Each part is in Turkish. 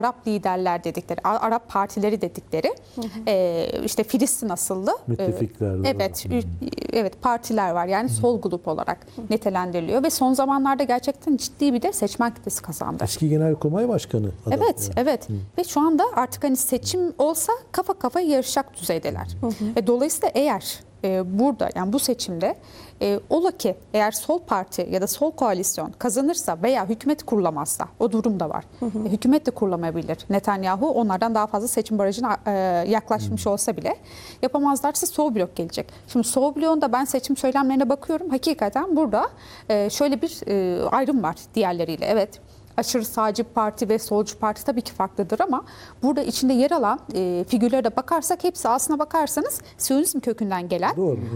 Arap liderler dedikleri, Arap partileri dedikleri işte Filistin asıllı müttefikler var. evet partiler var. Yani sol grup olarak nitelendiriliyor ve son zamanlarda gerçekten ciddi bir de seçmen kitlesi kazandı. Eski Genelkurmay Başkanı. Adam Evet. Ve şu anda artık hani seçim olsa kafa kafaya yarışacak düzeydeler. Ve dolayısıyla eğer burada yani bu seçimde ola ki eğer sol parti ya da sol koalisyon kazanırsa veya hükümet kurulamazsa o durum da var. Hükümet de kurulamayabilir. Netanyahu onlardan daha fazla seçim barajına yaklaşmış olsa bile yapamazlarsa sol blok gelecek. Şimdi sol bloğun da ben seçim söylemlerine bakıyorum. Hakikaten burada şöyle bir ayrım var diğerleriyle. Evet. Aşırı sağcı parti ve solcu parti tabii ki farklıdır ama burada içinde yer alan figürlere de bakarsak hepsi aslına bakarsanız Siyonizm kökünden gelen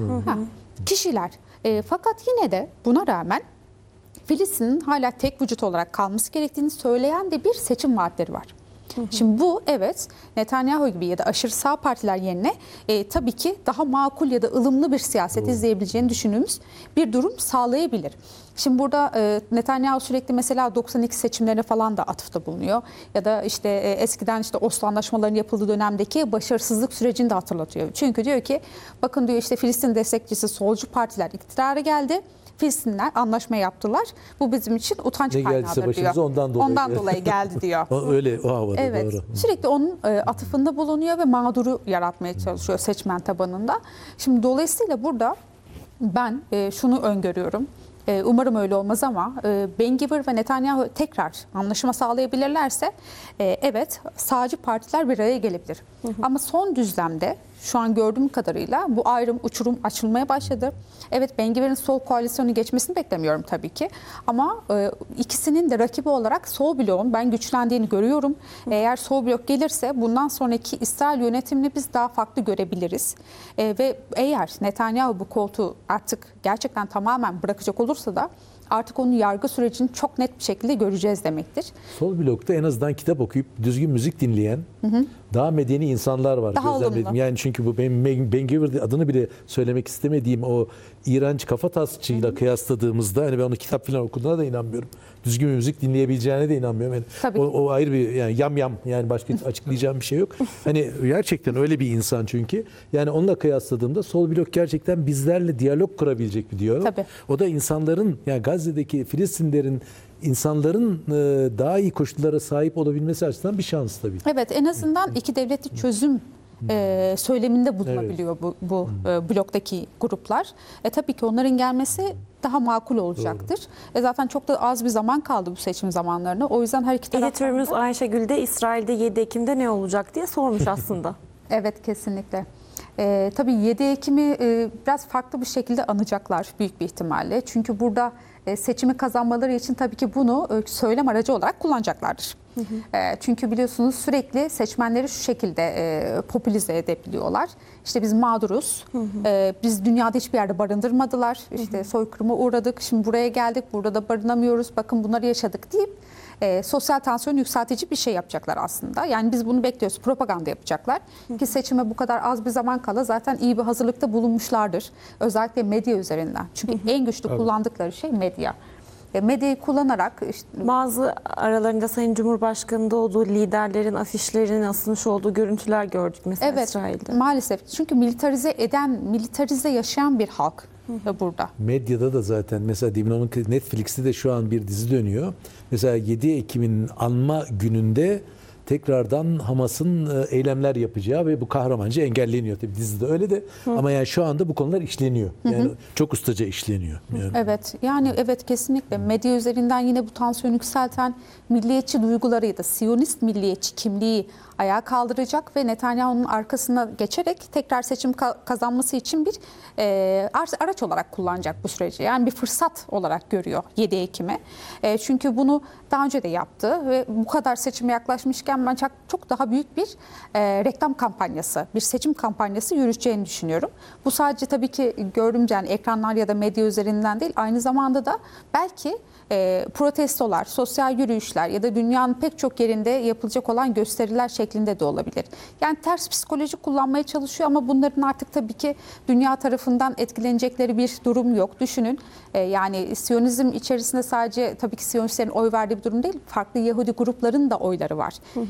kişiler. Fakat yine de buna rağmen Filistin'in hala tek vücut olarak kalması gerektiğini söyleyen de bir seçim vaatleri var. Şimdi bu evet Netanyahu gibi ya da aşırı sağ partiler yerine tabii ki daha makul ya da ılımlı bir siyaset izleyebileceğini düşündüğümüz bir durum sağlayabilir. Şimdi burada Netanyahu sürekli mesela 92 seçimlerine falan da atıfta bulunuyor. Ya da işte eskiden işte Oslo Anlaşmaları'nın yapıldığı dönemdeki başarısızlık sürecini de hatırlatıyor. Çünkü diyor ki bakın diyor işte Filistin destekçisi solcu partiler iktidara geldi. Filistinler anlaşma yaptılar. Bu bizim için utanç kaynağıdır diyor. Ondan dolayı geldi diyor. Öyle o havada evet, doğru. Sürekli onun atıfında bulunuyor ve mağduru yaratmaya çalışıyor seçmen tabanında. Şimdi dolayısıyla burada ben şunu öngörüyorum. Umarım öyle olmaz ama Ben-Gvir ve Netanyahu tekrar anlaşma sağlayabilirlerse evet sağcı partiler bir araya gelebilir. Ama son düzlemde şu an gördüğüm kadarıyla bu ayrım, uçurum açılmaya başladı. Evet Ben-Gvir'in sol koalisyonu geçmesini beklemiyorum tabii ki. Ama ikisinin de rakibi olarak sol bloğun ben güçlendiğini görüyorum. Eğer sol blok gelirse bundan sonraki İsrail yönetimini biz daha farklı görebiliriz. Ve eğer Netanyahu bu koltuğu artık gerçekten tamamen bırakacak olursa da artık onun yargı sürecini çok net bir şekilde göreceğiz demektir. Sol blokta en azından kitap okuyup düzgün müzik dinleyen daha medeni insanlar var. Daha gözlemledim. Yani çünkü bu benim Ben-Gvir adını bile söylemek istemediğim o iğrenç kafatasçıyla kıyasladığımızda hani ben onu kitap falan okuduğuna da inanmıyorum. Düzgün müzik dinleyebileceğine de inanmıyorum. Yani o ayrı bir yani yam yani başka açıklayacağım bir şey yok. Hani gerçekten öyle bir insan çünkü. Yani onunla kıyasladığımda sol blok gerçekten bizlerle diyalog kurabilecek bir diyalog. O da insanların yani Gazze'deki Filistinlerin insanların daha iyi koşullara sahip olabilmesi açısından bir şans tabii. Evet en azından iki devletli çözüm söyleminde bulunabiliyor bu bloktaki gruplar. Tabii ki onların gelmesi daha makul olacaktır. Zaten çok da az bir zaman kaldı bu seçim zamanlarına. O yüzden her iki taraftan Editörümüz Ayşegül de İsrail'de 7 Ekim'de ne olacak diye sormuş aslında. Evet kesinlikle. Tabii 7 Ekim'i biraz farklı bir şekilde anacaklar büyük bir ihtimalle. Çünkü burada seçimi kazanmaları için tabii ki bunu söylem aracı olarak kullanacaklardır. Çünkü biliyorsunuz sürekli seçmenleri şu şekilde popülize edebiliyorlar. İşte biz mağduruz, biz dünyada hiçbir yerde barındırmadılar, işte soykırıma uğradık, şimdi buraya geldik, burada da barınamıyoruz, bakın bunları yaşadık deyip sosyal tansiyonu yükseltici bir şey yapacaklar aslında. Yani biz bunu bekliyoruz, propaganda yapacaklar. Ki seçime bu kadar az bir zaman kala zaten iyi bir hazırlıkta bulunmuşlardır. Özellikle medya üzerinden. Çünkü en güçlü kullandıkları şey medya. Medyayı kullanarak bazı aralarında Sayın Cumhurbaşkanı'nda olduğu liderlerin afişlerinin asılmış olduğu görüntüler gördük mesela İsrail'de. Maalesef. Çünkü militarize yaşayan bir halk burada. Medyada da zaten mesela demin onun Netflix'te de şu an bir dizi dönüyor. Mesela 7 Ekim'in anma gününde tekrardan Hamas'ın eylemler yapacağı ve bu kahramanca engelleniyor. Tabii dizide öyle de ama yani şu anda bu konular işleniyor. Yani çok ustaca işleniyor. Yani. Evet kesinlikle medya üzerinden yine bu tansiyonu yükselten milliyetçi duyguları ya da Siyonist milliyetçi kimliği ayağa kaldıracak ve Netanyahu'nun arkasına geçerek tekrar seçim kazanması için bir araç olarak kullanacak bu süreci. Yani bir fırsat olarak görüyor 7 Ekim'i. Çünkü bunu daha önce de yaptı ve bu kadar seçime yaklaşmışken ben çok daha büyük bir reklam kampanyası, bir seçim kampanyası yürüteceğini düşünüyorum. Bu sadece tabii ki gördüğümüz yani ekranlar ya da medya üzerinden değil, aynı zamanda da belki protestolar, sosyal yürüyüşler ya da dünyanın pek çok yerinde yapılacak olan gösteriler şeklinde de olabilir. Yani ters psikoloji kullanmaya çalışıyor ama bunların artık tabii ki dünya tarafından etkilenecekleri bir durum yok. Düşünün yani Siyonizm içerisinde sadece tabii ki Siyonistlerin oy verdiği bir durum değil, farklı Yahudi grupların da oyları var.